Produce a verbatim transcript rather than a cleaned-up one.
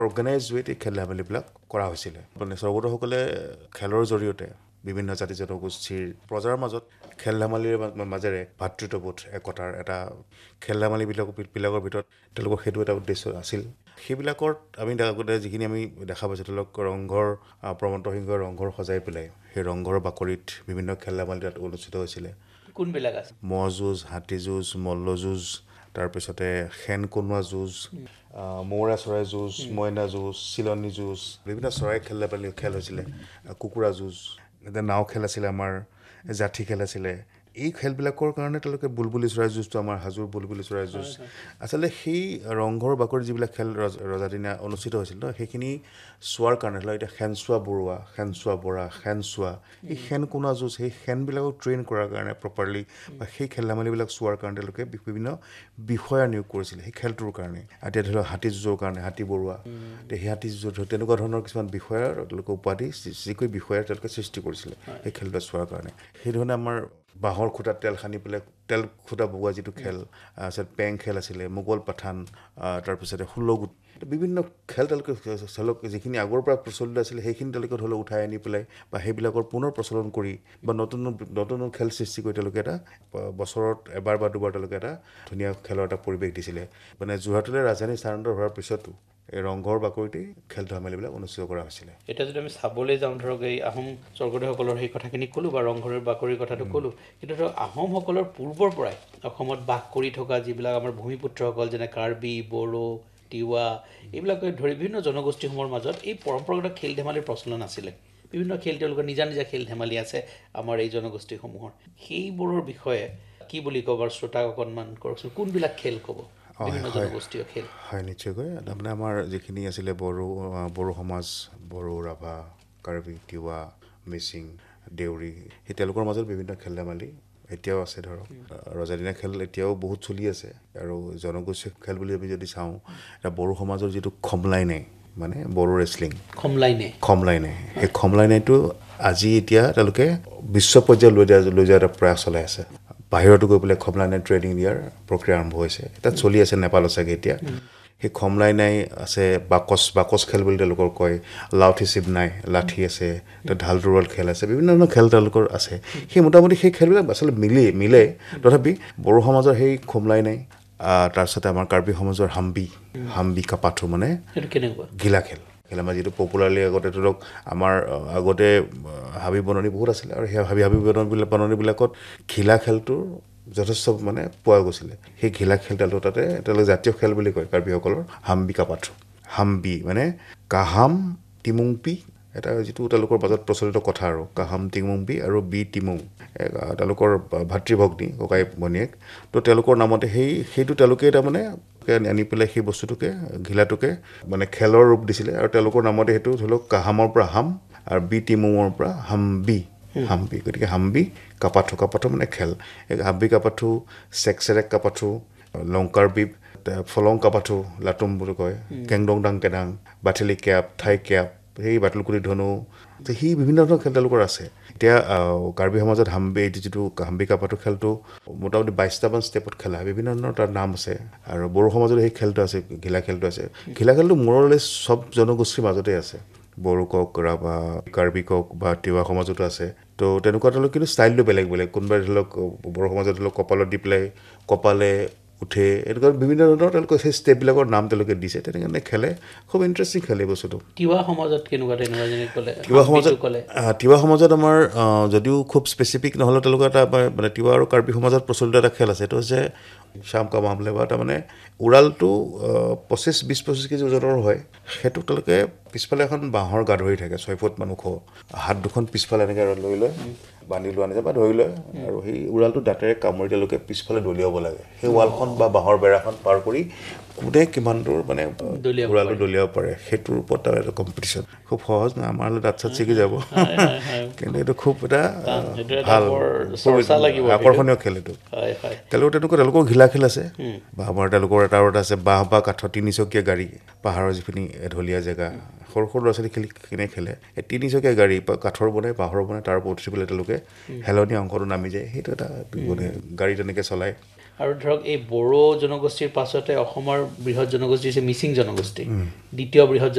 organise ৱেত এই খেল ধেমালিবিলাক কৰা হৈছিলে মানে স্বৰ্গদেউসকলে খেলৰ জৰিয়তে বিভিন্ন জাতি জনগোষ্ঠীৰ প্ৰজাৰ মাজত খেল ধেমালিৰ মাজেৰে ভাতৃত্ববোধ একতাৰ এটা খেল ধেমালিবিলাক বিলাকৰ ভিতৰত তেওঁলোকৰ সেইটো এটা উদ্দেশ্য আছিল সেইবিলাকত আমি আগতে যিখিনি আমি দেখা পাইছোঁ তেওঁলোক ৰংঘৰ প্ৰমন্ত সিংহৰ ৰংঘৰ সজাই পেলাই সেই ৰংঘৰৰ বাকৰিত বিভিন্ন খেল ধেমালি তাত অনুষ্ঠিত হৈছিলে কোনবিলাক আছে ম'হ যুঁজ হাতী যুঁজ মল্ল যুঁজ তাৰপিছতে খেন কনোৱা যুঁজ মৌৰা চৰাই যুঁজ মইনা যুঁজ চিলনী যুঁজ বিভিন্ন চৰাই খেল ধেমালি খেল হৈছিলে কুকুৰা যুঁজ এতিয়া নাও খেল আছিলে আমাৰ জাঠি খেল আছিলে এই খেলবিলাকৰ কাৰণে তেওঁলোকে বুলবুলি চৰাই যুঁজটো আমাৰ হাজোৰ বুলবুলি চৰাই যুঁজ আচলতে সেই ৰংঘৰ বাকৰি যিবিলাক খেল ৰজাদিনীয়া অনুষ্ঠিত হৈছিল ন সেইখিনি চোৱাৰ কাৰণে ধৰি লওক এতিয়া খেনচোৱা বৰুৱা খেনচোৱা বৰা খেনচোৱা এই খেন কোনা যুঁজ সেই খেনবিলাকক ট্ৰেইন কৰাৰ কাৰণে প্ৰপাৰলি বা সেই খেল ধেমালিবিলাক চোৱাৰ কাৰণে তেওঁলোকে বিভিন্ন বিষয়া নিয়োগ কৰিছিলে সেই খেলটোৰ কাৰণে এতিয়া ধৰি লওক হাতী যুঁজৰ কাৰণে হাতী বৰুৱা সেই হাতী যুঁজ তেনেকুৱা ধৰণৰ কিছুমান বিষয়াৰ তেওঁলোকে উপাধি যিকৈ বিষয়াৰ তেওঁলোকে সৃষ্টি কৰিছিলে সেই খেলটো চোৱাৰ কাৰণে সেইধৰণে আমাৰ বাঁহৰ খুঁটাত তেল সানি পেলাই তেল খুঁটা বগোৱা যিটো খেল তাৰপিছত পেং খেল আছিলে মোগল পাঠান তাৰপিছতে ষোল্লগুট বিভিন্ন খেল তেওঁলোকে চালক যিখিনি আগৰ পৰা প্ৰচলিত আছিলে সেইখিনি তেওঁলোকে ধৰি লওক উঠাই আনি পেলাই বা সেইবিলাকৰ পুনৰ প্ৰচলন কৰি বা নতুন নতুন খেল সৃষ্টি কৰি তেওঁলোকে এটা বছৰত এবাৰ বা দুবাৰ তেওঁলোকে এটা ধুনীয়া খেলৰ এটা পৰিৱেশ দিছিলে মানে যোৰহাটলৈ ৰাজধানী স্থানান্তৰ হোৱাৰ পিছতো এই ৰংঘৰ বাকৰিতেই খেল ধেমালিবিলাক অনুষ্ঠিত কৰা হৈছিলে এতিয়া যদি আমি চাবলৈ যাওঁ ধৰক এই আহোম স্বৰ্গদেউসকলৰ সেই কথাখিনি ক'লোঁ বা ৰংঘৰৰ বাকৰিৰ কথাটো ক'লোঁ কিন্তু ধৰক আহোমসকলৰ পূৰ্বৰ পৰাই অসমত বাস কৰি থকা যিবিলাক আমাৰ ভূমিপুত্ৰসকল যেনে কাৰ্বি বড়ো তিৱা এইবিলাকে ধৰি বিভিন্ন জনগোষ্ঠীসমূহৰ মাজত এই পৰম্পৰাগত খেল ধেমালিৰ প্ৰচলন আছিলে বিভিন্ন খেল তেওঁলোকৰ নিজা নিজা খেল ধেমালি আছে আমাৰ এই জনগোষ্ঠীসমূহৰ সেইবোৰৰ বিষয়ে কি বুলি ক'ব আৰু শ্ৰোতাক অকণমান কৰকচোন কোনবিলাক খেল ক'ব বিভিন্ন জনগোষ্ঠীয় খেল হয় নিশ্চয়কৈ তাৰমানে আমাৰ যিখিনি আছিলে বড়ো বড়ো সমাজ বড়ো ৰাভা কাৰ্বি তিৱা মিচিং দেউৰী সেই তেওঁলোকৰ মাজত বিভিন্ন খেল ধেমালি এতিয়াও আছে ধৰক ৰজাদিনীয়া খেল এতিয়াও বহুত চলি আছে আৰু জনগোষ্ঠীয় খেল বুলি আমি যদি চাওঁ এটা বড়ো সমাজৰ যিটো খমলাইনে মানে বড়ো ৰেচলিং খমলাইনে খমলাইনে সেই খমলাইনেটো আজি এতিয়া তেওঁলোকে বিশ্ব পৰ্যায়ত লৈ যোৱা লৈ যোৱা এটা প্ৰয়াস চলাই আছে বাহিৰতো গৈ পেলাই খমলাইনে ট্ৰেইনিং দিয়াৰ প্ৰক্ৰিয়া আৰম্ভ হৈছে তাত চলি আছে নেপালত চাগে এতিয়া সেই খমলাইনাই আছে বাকচ বাকচ খেল বুলি তেওঁলোকৰ কয় লাউঠি চিপ নাই লাঠি আছে তাত ঢাল তৰোৱাল খেল আছে বিভিন্ন ধৰণৰ খেল তেওঁলোকৰ আছে সেই মোটামুটি সেই খেলবিলাক আচলতে মিলে মিলে তথাপি বড়ো সমাজৰ সেই খমলাইনাই তাৰপিছতে আমাৰ কাৰ্বি সমাজৰ হাম্বি হাম্বি কাপাথু মানে ঘিলা খেল খেল আমাৰ যিটো পপুলাৰলি আগতে ধৰক আমাৰ আগতে হাবি বননি বহুত আছিলে আৰু সেই হাবি হাবি বননিবিলাক বননিবিলাকত ঘিলা খেলটোৰ যথেষ্ট মানে পোৱা গৈছিলে সেই ঘিলা খেল তেওঁলোকে তাতে তেওঁলোকে জাতীয় খেল বুলি কয় কাৰ্বিসকলৰ হাম্বি কাপাথু হাম্বি মানে কাহাম টিমুংপি এটা যিটো তেওঁলোকৰ মাজত প্ৰচলিত কথা আৰু কাহাম টিমুংপি আৰু বি টিমুং তেওঁলোকৰ ভাতৃভগ্নী ককাই ভনীয়েক তো তেওঁলোকৰ নামতে সেই সেইটো তেওঁলোকে তাৰমানে আনি পেলাই সেই বস্তুটোকে ঘিলাটোকে মানে খেলৰ ৰূপ দিছিলে আৰু তেওঁলোকৰ নামতে সেইটো ধৰি লওক কাহামৰ পৰা হাম আৰু বি টিমুঙৰ পৰা হাম্বি হাম্বি গতিকে হাম্বি কাপাথু কাপাথু মানে খেল এই হাম্বি কাপাথু চেকচেৰেক কাপাথু লংকাৰ বিপ ফলং কাপাথু লাটুম বুলি কয় কেংডং ডাং কেডাং বাথেলি কেপ থাই কেপ সেই বাটলকুৰি ধনু সেই বিভিন্ন ধৰণৰ খেল তেওঁলোকৰ আছে এতিয়া কাৰ্বি সমাজত হাম্বি এইটো যিটো হাম্বি কাপাথু খেলটো মোটামুটি বাইছটামান ষ্টেপত খেলা বিভিন্ন ধৰণৰ তাৰ নাম আছে আৰু বড়ো সমাজত সেই খেলটো আছে ঘিলা খেলটো আছে ঘিলা খেলটো মোৰলে চব জনগোষ্ঠীৰ মাজতে আছে বড়ো কক ৰাভা কাৰ্বি কক বা তিৱা সমাজতো আছে তো তেনেকুৱা ধৰণৰ কিন্তু ষ্টাইলটো বেলেগ বেলেগ কোনোবাই ধৰি লওক বড়ো সমাজত ধৰি লওক কপালত দি পেলাই কপালে উঠে এনেকুৱা বিভিন্ন ধৰণৰ তেওঁলোকে সেই ষ্টেপবিলাকৰ নাম তেওঁলোকে দিছে তেনেকৈ খেলে খুব ইণ্টাৰেষ্টিং খেলে বস্তুটো তিৱা সমাজত কেনেকুৱা তেনেকুৱা যেনে ক'লে তিৱা সমাজত তিৱা সমাজত আমাৰ যদিও খুব স্পেচিফিক নহ'লেও তেওঁলোকৰ এটা মানে তিৱা আৰু কাৰ্বি সমাজত প্ৰচলিত এটা খেল আছে এইটো হৈছে শ্যাম কা মামলে বা তাৰমানে উৰালটো পঁচিছ বিছ পঁচিছ কেজি ওজনৰ হয় সেইটো তেওঁলোকে পিছফালে এখন বাঁহৰ গা ধৰি থাকে ছয় ফুট মান ওখ হাত দুখন পিছফালে এনেকৈ লৈ লয় বান্ধি লোৱা নিচিনা বা ধৰি লয় আৰু সেই উৰালটো দাঁতেৰে কামুৰি তেওঁলোকে পিছফালে দলিয়াব লাগে সেই ৱালখন বা বাঁহৰ বেৰাখন পাৰ কৰি কোনে কিমান দূৰ মানে উৰালটো দলিয়াব পাৰে সেইটোৰ ওপৰত এটা কম্পিটিশ্যন খুব সহজ নহয় আমাৰ দাঁত চাত ছিগি যাব কিন্তু এইটো খুব এটা ভাল আকৰ্ষণীয় খেল এইটো তেওঁলোকৰ তেনেকুৱা তেওঁলোকৰ ঘিলা খেল আছে বা আমাৰ তেওঁলোকৰ এটা এটা আছে বাঁহ বা কাঠৰ তিনিচকীয়া গাড়ী পাহাৰৰ যিখিনি ঢলীয়া জেগা সৰু সৰু ল'ৰা ছোৱালী খেলি কিনে খেলে এই তিনিচকীয়া গাড়ী বা কাঠৰ বনাই বাঁহৰ বনাই তাৰ ওপৰত উঠি পেলাই তেওঁলোকে হেলনীয়া অংশটো নামি যায় সেইটো এটা মানে গাড়ী তেনেকৈ চলায় আৰু ধৰক এই বড়ো জনগোষ্ঠীৰ পাছতে অসমৰ বৃহৎ জনগোষ্ঠী হৈছে মিচিং জনগোষ্ঠী দ্বিতীয় বৃহৎ